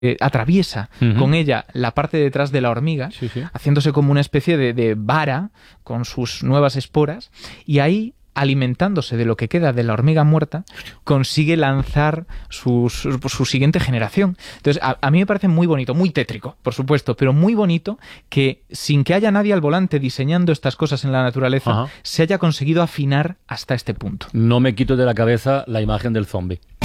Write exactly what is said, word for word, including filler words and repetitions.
eh, atraviesa uh-huh. con ella la parte de detrás de la hormiga, sí, sí. haciéndose como una especie de, de vara con sus nuevas esporas, y ahí, alimentándose de lo que queda de la hormiga muerta, consigue lanzar su, su, su siguiente generación. Entonces, a, a mí me parece muy bonito, muy tétrico, por supuesto, pero muy bonito que, sin que haya nadie al volante diseñando estas cosas en la naturaleza, Ajá. se haya conseguido afinar hasta este punto. No me quito de la cabeza la imagen del zombie.